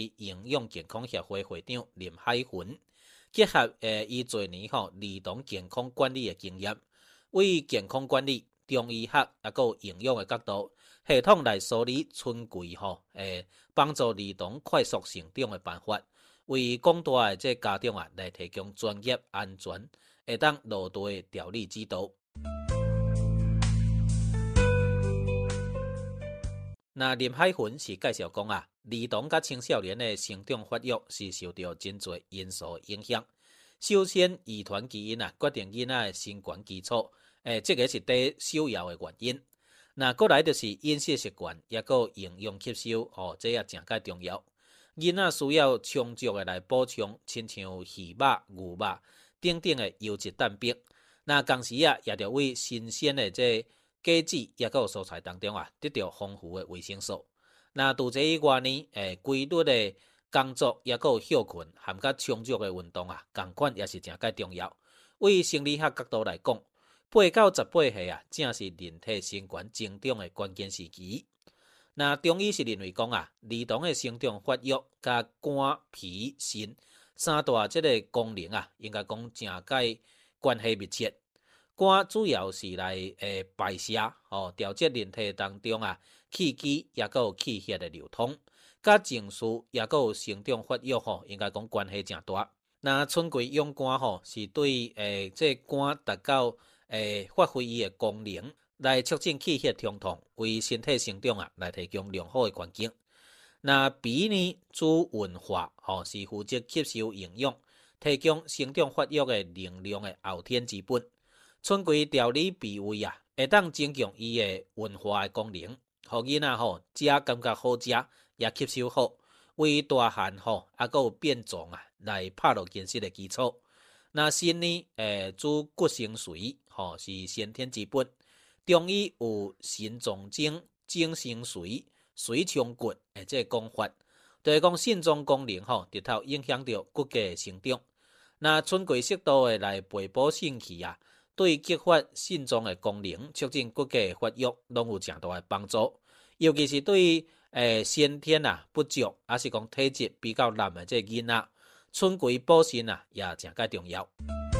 营养健康协会会长林海云，结合伊多年儿童健康管理的经验，为健康管理、中医学也有营养的角度，系统来梳理春季帮助儿童快速成长的办法，为广大的家长来提供专业、安全、会当落地的调理指导。那林海云是介绍讲儿童甲青少年的成长发育是受到真侪因素影响。首先，遗传基因决定囡仔的身悬基础，这个是第首要的原因。那过来就是饮食习惯，也有营养吸收，这也真介重要。囡仔需要充足的来补充，亲像鱼肉、牛肉等等的优质蛋白。那同时也着为新鲜的果子也有蔬菜当中得到丰富的维生素。那除这以外呢，规律的工作也有休困，含甲充足的运动同款也是真介重要。为生理学角度来讲，8到18岁正是人体身悬成长的关键时期。那中医是认为讲儿童的成长发育甲肝、脾、肾三大这个功能应该讲真介关系密切。肝主要是来排泄调节人体当中气机也有气血的流通，甲情绪也有成长发育应该讲关系真大。那春季养肝是对肝达到发挥伊的功能，来促进气血通畅，为身体成长来提供良好的环境。那脾呢主运化是负责吸收营养，提供成长发育的能量的后天之本。春季调理脾胃会当增强伊的运化的功能，互囡仔食感觉好食，也吸收好，为大汉也有变壮来拍落健身的基础。那肾呢主骨生髓是先天之本。中医有肾壮精、精生髓、髓强骨这个讲法，就是讲肾脏功能直头影响到骨骼的成长。那春季适度的来培补肾气对激发肾脏的功能、促进骨骼的发育，拢有真大的帮助。尤其是对先天不足，还是讲体质比较烂的这囡仔，春季补肾也真介重要。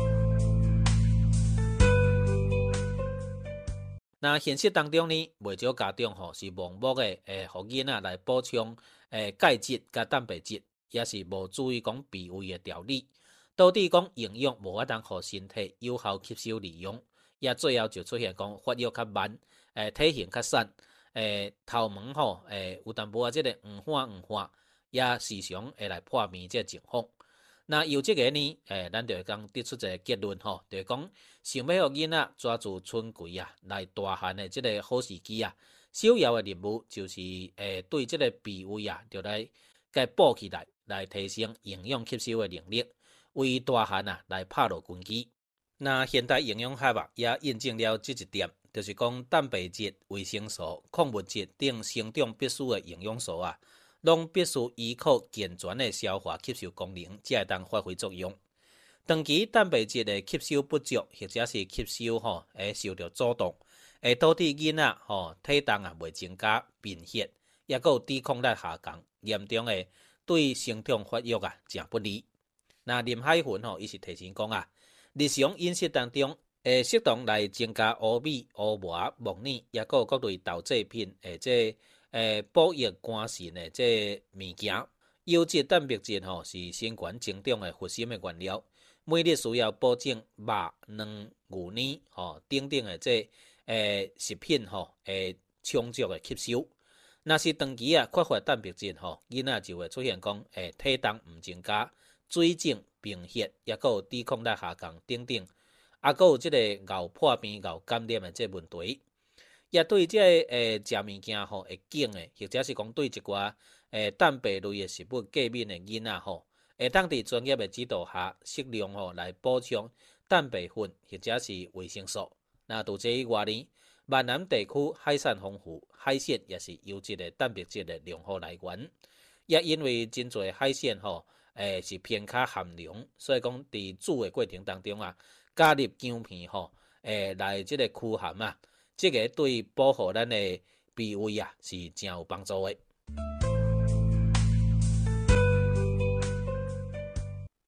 那现实当中呢，袂少家长是盲目的互囡仔来补充钙质甲蛋白质，也是无注意讲脾胃的调理。导致讲营养无法当互身体有效吸收利用，也最后就出现讲发育较慢，体型较瘦，头毛有淡薄这个黄黄，也时常会来破面这情况。那由这个呢，咱就讲得出一个结论就是讲想要互囡仔抓住春季来大汉的这个好时机首要的任务就是对这个脾胃就来该补起来提升营养吸收的能力。为大汉来拍落根基。那现代营养学也印证了这一点，就是讲蛋白质、维生素、矿物质等成长必需的营养素拢必须依靠健全的消化吸收功能，才会当发挥作用。长期蛋白质的吸收不足，或者是吸收受到阻挡，会导致囡仔体重袂增加、贫血，也有抵抗力下降，严重的对成长发育真不利。那林海云伊是提醒讲日常饮食当中适当来增加乌米、乌麻、木耳，也有各类豆制品补益肝肾的这物件。优质蛋白质是身悬成长的核心的原料，每日需要保证肉、卵、牛奶等等的食品充足的吸收。若是长期缺乏蛋白质囡仔就会出现讲体重唔增加。水肿、贫血，也有抵抗力下降等等，还有这个咬破边、咬感染的这问题，也对这食物件会惊的，或者是讲对一寡蛋白类的食物过敏的囡仔会当伫专业的指导下，适量来补充蛋白粉或者是维生素。那除这以外呢，闽南地区海产丰富，海鲜也是优质的蛋白质的良好来源。也因为真侪海鲜是偏较含量，所以讲伫煮的过程当中加入姜片来这个驱寒这个对保护咱的脾胃是真有帮助的。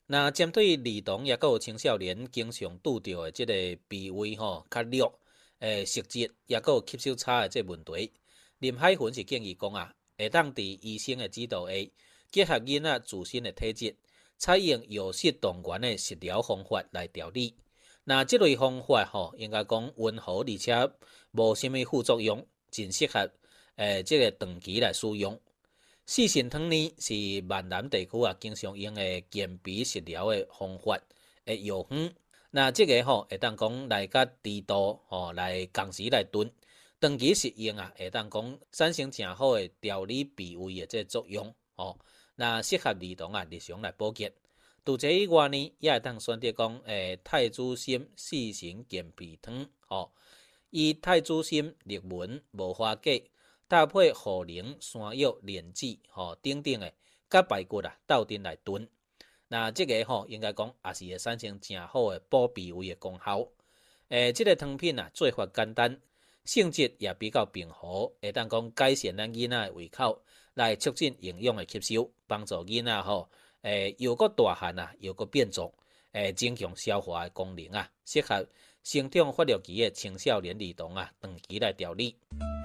那针对儿童也有青少年经常拄到的即个脾胃较弱、食积也有吸收差的即问题，林海芬是建议讲会当伫医生的指导下，结合囡仔自身的体质，采用药食同源的食疗方法来调理。那即类方法应该讲温和，而且无什么副作用，真适合即个长期来使用。四神汤呢是闽南地区经常用的健脾食疗的方法的药方。那这个会当讲来甲低度来同时来炖，长期食用会当讲产生正好的调理脾胃的这作用那适合儿童日常来补给。除这以外呢，也会当选择讲太子参四神健脾汤以太子参、绿文、无花果。搭配茯苓、山药、莲子等等的，甲排骨斗阵来炖。那这个应该讲也是会产生正好的补脾胃的功效。这个汤品做法简单，性质也比较平和，会当讲改善咱囡仔的胃口，来促进营养的吸收，帮助囡仔又个大汉又个变壮，增强消化的功能适合生长发育期的青少年儿童长期来调理。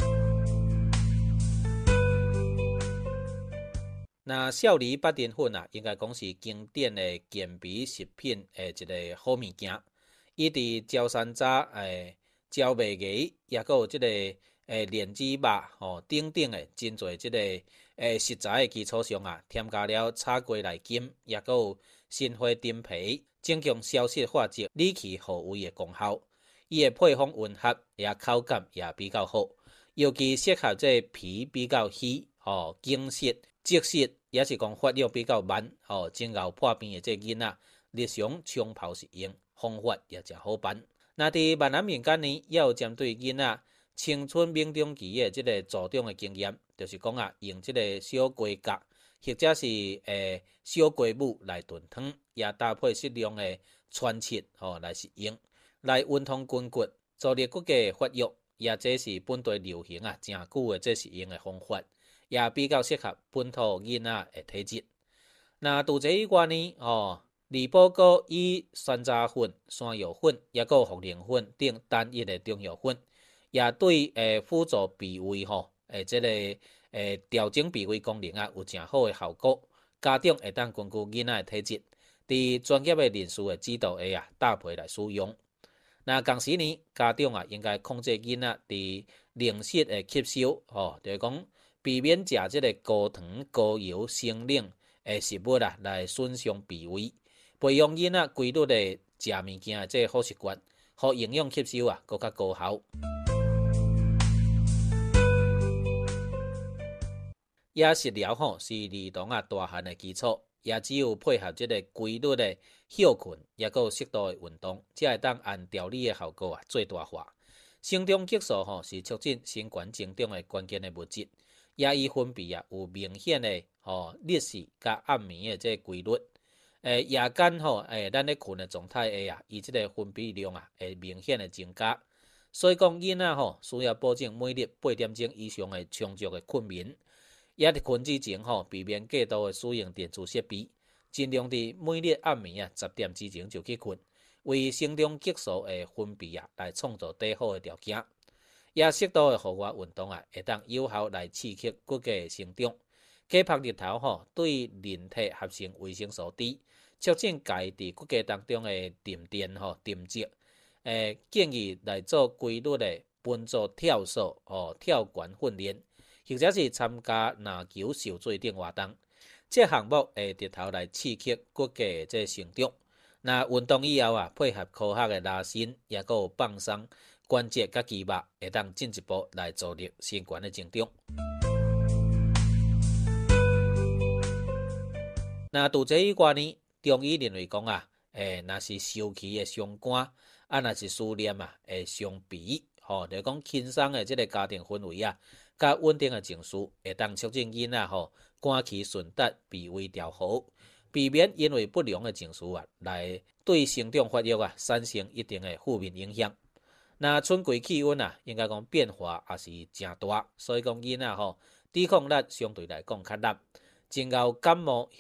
那少梨八珍粉应该讲是经典的健脾食品的一个好物件。伊伫焦山楂、焦麦芽，也有即个莲子肉等等的真侪即个食材的基础上添加了炒瓜内金，也有鲜花丁皮，增强消食化积、理气护胃的功效。伊的配方温和，也口感也比较好，尤其适合这皮比较稀、紧实、积实，也是讲发育比较慢、前后破病的这囡仔，日常冲泡食用方法也真好办。那伫闽南民间呢，也有针对囡仔青春萌中期的这个助长的经验，就是讲用这个小瓜角或者是小瓜母来炖汤，也搭配适量的川切来食用，来温通筋骨，助力骨骼发育，也这是本地流行真久的这食用的方法。也比较适合本土囡仔的体质。那除这以外呢，利宝果以山楂粉、山药粉，也有茯苓粉等单一的中药粉，也对辅助脾胃这个调整脾胃功能有真好的效果。家长会当根据囡仔的体质，伫专业的人士的指导下搭配来使用。那同时呢，家长应该控制囡仔伫零食的吸收就是讲。避免食这个高糖、高油、生冷的食物来损伤脾胃，培养囡仔规律的食物件的这好习惯，互营养吸收更较高效。也食疗是儿童大汉的基础，也只有配合这个规律的休困，也有适度的运动，才会当按调理的效果最大化。生长激素是促进身权增长的关键的物质。也伊分泌有明显的日时甲暗暝的这规律。夜间咱咧困的状态下伊这个分泌量会明显的增加。所以讲囡仔需要保证每日8点钟以上的充足的困眠。也伫困之前避免过度的使用电子设备，尽量伫每日暗暝10点之前就去困，为生长激素的分泌来创造最好的条件。也适度的户外运动会当有效来刺激骨骼的生长。加晒日头对人体合成维生素 D， 促进家伫骨骼当中的沉淀沉积。建议来做规律的奔走、跳绳跳悬训练，或者是参加篮球、游水等活动。这项目会日头来刺激骨骼的这成长。那运动以后配合科学的拉伸，也有放松。关节甲肌肉会当进一步来助力身权的增长。那除这以外呢，中医认为讲若是受气的伤肝，若是思念会伤脾，就是讲轻松的这个家庭氛围甲稳定的情绪，会当促进囡仔肝气顺达、脾胃调和，避免因为不良的情绪来对生长发育产生一定的负面影响。那春季气温应该讲变化也是真大，所以讲囡仔抵抗力相对来讲较弱，前后感冒、